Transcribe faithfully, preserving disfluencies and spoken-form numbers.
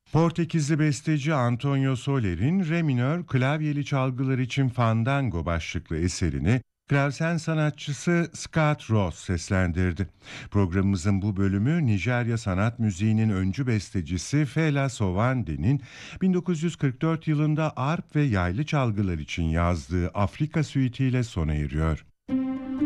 Portekizli besteci Antonio Soler'in Re minör klavyeli çalgılar için Fandango başlıklı eserini Klavsen sanatçısı Scott Ross seslendirdi. Programımızın bu bölümü Nijerya sanat müziğinin öncü bestecisi Fela Sowande'nin bin dokuz yüz kırk dört yılında arp ve yaylı çalgılar için yazdığı Afrika Suite ile sona eriyor.